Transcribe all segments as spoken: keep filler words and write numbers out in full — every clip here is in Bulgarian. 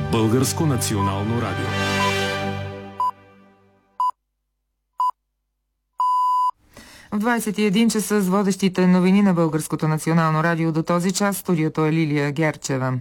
Българско национално радио. В двадесет и един часа с водещите новини на Българското национално радио до този час. Студиото е Лилия Герчева.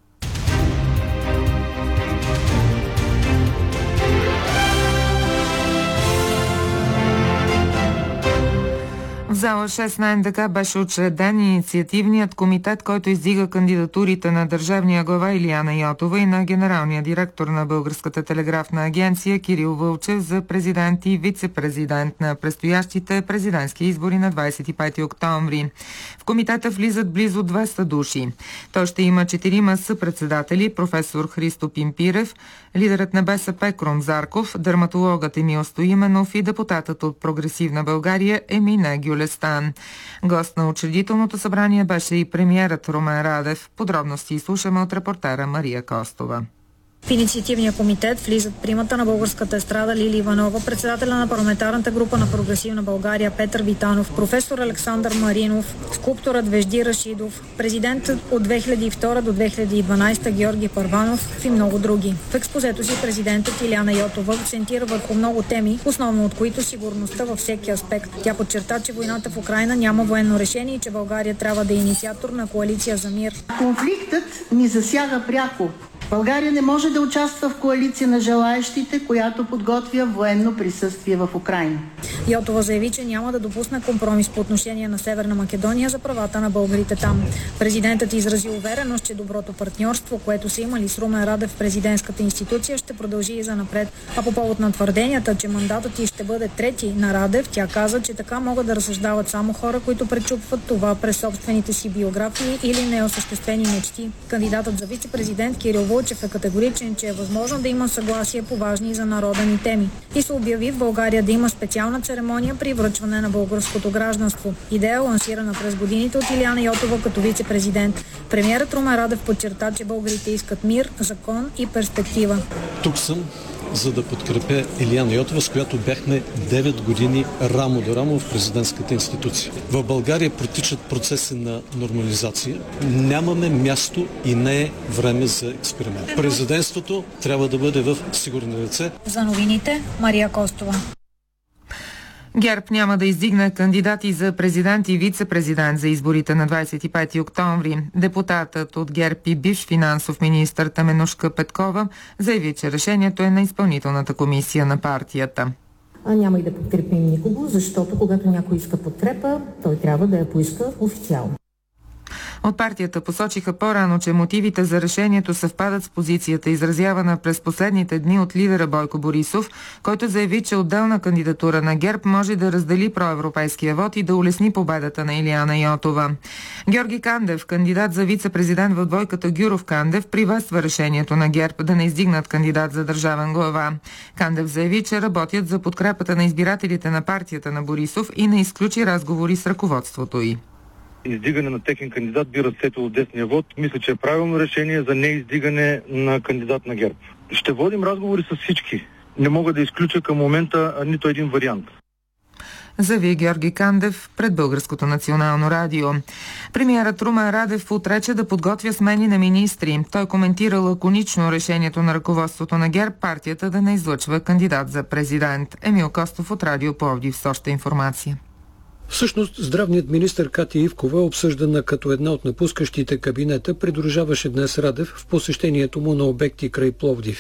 В зала шест на Ен Де Ка беше учреден инициативният комитет, който издига кандидатурите на държавния глава Илияна Йотова и на генералния директор на Българската телеграфна агенция Кирил Вълчев за президент и вице-президент на предстоящите президентски избори на двадесет и пети октомври. В комитета влизат близо двеста души. Той ще има четирима съпредседатели: професор Христо Пимпирев, лидерът на Бе Ес Пе Крум Зарков, дерматологът Емил Стоименов и депутатът от Прогресивна България Емине Гюлестан. Гост на учредителното събрание беше и премиерът Румен Радев. Подробности изслушаме от репортера Мария Костова. В инициативния комитет влизат примата на българската естрада Лили Иванова, председателя на парламентарната група на Прогресивна България Петър Витанов, професор Александър Маринов, скулпторът Вежди Рашидов, президентът от две хиляди и втора до две хиляди и дванадесета Георги Първанов и много други. В експозето си президентът Илияна Йотова акцентира върху много теми, основно от които сигурността във всеки аспект. Тя подчерта, че войната в Украйна няма военно решение и че България трябва да е инициатор на коалиция за мир. Конфликтът ни засяга пряко. България не може да участва в коалиция на желаещите, която подготвя военно присъствие в Украйна. Йотова заяви, че няма да допусне компромис по отношение на Северна Македония за правата на българите там. Президентът изрази увереност, че доброто партньорство, което са имали с Румен Радев в президентската институция, ще продължи и занапред. А по повод на твърденията, че мандатът й ще бъде трети на Радев, тя каза, че така могат да разсъждават само хора, които пречупват това през собствените си биографии или неосъществени мечти. Кандидатът за вице-президент Кирил Вълчев е категоричен, че е възможно да има съгласие по важни за народа ни теми и се обяви в България да има специална церемония при връчване на българското гражданство. Идея лансирана през годините от Илияна Йотова като вице-президент. Премиерът Румен Радев подчерта, че българите искат мир, закон и перспектива. Тук съм, за да подкрепя Илияна Йотова, с която бяхме девет години рамо до рамо в президентската институция. В България протичат процеси на нормализация. Нямаме място и не е време за експеримент. Президентството трябва да бъде в сигурни ръце. За новините Мария Костова. ГЕРБ няма да издигне кандидати за президент и вице-президент за изборите на двадесет и пети октомври. Депутатът от ГЕРБ и бивш финансов министър Теменужка Петкова заяви, че решението е на изпълнителната комисия на партията. А няма и да подкрепим никого, защото когато някой иска подкрепа, той трябва да я поиска официално. От партията посочиха по-рано, че мотивите за решението съвпадат с позицията, изразявана през последните дни от лидера Бойко Борисов, който заяви, че отделна кандидатура на ГЕРБ може да раздели проевропейския вод и да улесни победата на Илияна Йотова. Георги Кандев, кандидат за вице-президент в двойката Гюров-Кандев, приветства решението на ГЕРБ да не издигнат кандидат за държавен глава. Кандев заяви, че работят за подкрепата на избирателите на партията на Борисов и не изключи разговори с ръководството й. Издигане на техен кандидат би разсетило десния вод. Мисля, че е правилно решение за неиздигане на кандидат на ГЕРБ. Ще водим разговори с всички. Не мога да изключа към момента нито един вариант. Заяви Георги Кандев пред Българското национално радио. Премиерът Румен Радев отрече да подготвя смени на министри. Той коментира лаконично решението на ръководството на ГЕРБ партията да не излъчва кандидат за президент. Емил Костов от Радио Пловдив с още информация. Всъщност, здравният министър Катя Ивкова, обсъждана като една от напускащите кабинета, придружаваше днес Радев в посещението му на обекти край Пловдив.